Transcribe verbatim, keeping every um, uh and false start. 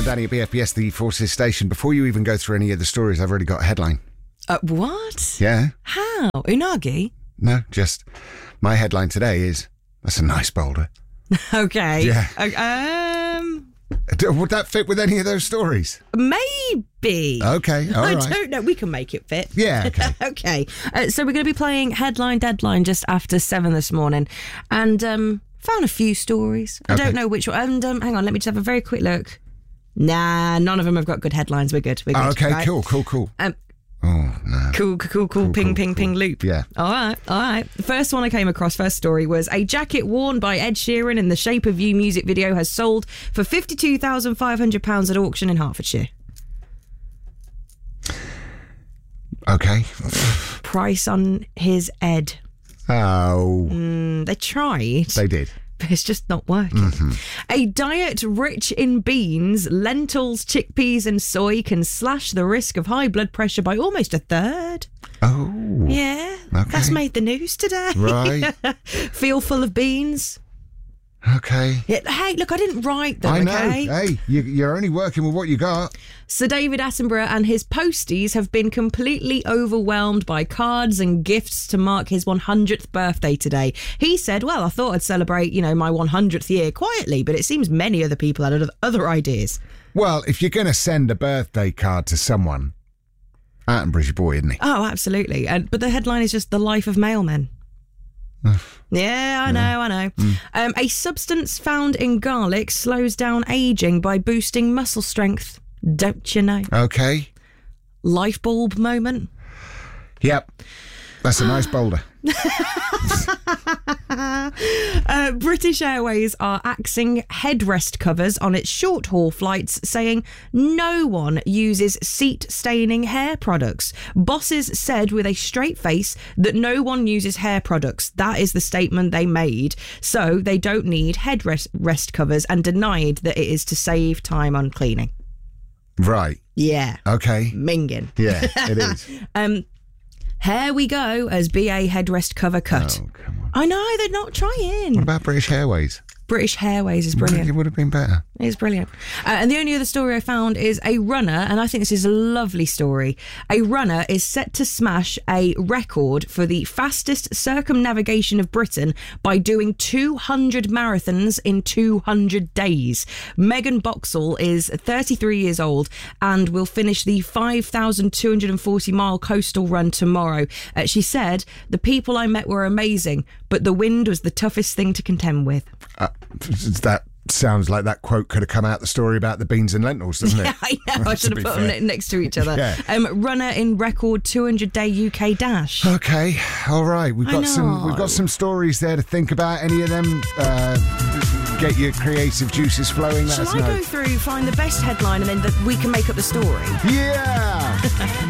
and Danny at B F B S, the Forces Station. Before you even go through any of the stories, I've already got a headline. Uh, what? Yeah. How? Unagi? No, just my headline today is, that's a nice boulder. Okay. Yeah. Uh, um... Would that fit with any of those stories? Maybe. Okay, all I right. don't know. We can make it fit. Yeah, okay. Okay. Uh, so we're going to be playing Headline Deadline just after seven this morning. And um, found a few stories. I Okay. don't know which one. And um, hang on, let me just have a very quick look. Nah, none of them have got good headlines. We're good. We're good. Oh, okay, right? cool, cool, cool. Um, oh, no. Cool, cool, cool, Cool, ping, cool, ping, cool. ping loop. Yeah. All right, all right. The first one I came across, first story, was a jacket worn by Ed Sheeran in the Shape of You music video has sold for fifty-two thousand five hundred pounds at auction in Hertfordshire. Okay. Price on his Ed. Oh, Mm, they tried. they did. But it's just not working. Mm-hmm. A diet rich in beans, lentils, chickpeas and soy can slash the risk of high blood pressure by almost a third. Oh. Yeah, Okay. that's made the news today. Right. Feel full of beans. Okay. Yeah, hey, look, I didn't write them, I know. okay? Hey, you, you're only working with what you got. Sir David Attenborough and his posties have been completely overwhelmed by cards and gifts to mark his one hundredth birthday today. He said, well, I thought I'd celebrate, you know, my one hundredth year quietly, but it seems many other people had other ideas. Well, if you're going to send a birthday card to someone, Attenborough's your boy, isn't he? Oh, absolutely. And but the headline is just the life of mailmen. Yeah, I know, I know. Mm. Um, a substance found in garlic slows down aging by boosting muscle strength. Don't you know? Okay. Life bulb moment. Yep. That's a nice boulder. Uh, British Airways are axing headrest covers on its short haul flights, saying no one uses seat staining hair products. Bosses said with a straight face that no one uses hair products. That is the statement they made. So they don't need headrest rest covers, and denied that it is to save time on cleaning. Right. Yeah. Okay. Minging. Yeah, it is. Um, here we go as B A headrest cover cut. Oh, come on. I know, they're not trying. What about British Airways? British Airways is brilliant. It would have been better. It's brilliant. Uh, and the only other story I found is a runner, and I think this is a lovely story. A runner is set to smash a record for the fastest circumnavigation of Britain by doing two hundred marathons in two hundred days. Megan Boxall is thirty-three years old and will finish the five thousand two hundred forty mile coastal run tomorrow. Uh, she said, the people I met were amazing, but the wind was the toughest thing to contend with. Uh, that sounds like that quote could have come out the story about the beans and lentils, doesn't it? Yeah, I know. I To should have be put fair. them next to each other. Yeah. Um, runner in record two hundred day U K dash. Okay, all right. We've I got some. know. We've got some stories there to think about. Any of them? Uh, get your creative juices flowing. Let Shall us I know. go through, find the best headline, and then the, we can make up the story? Yeah.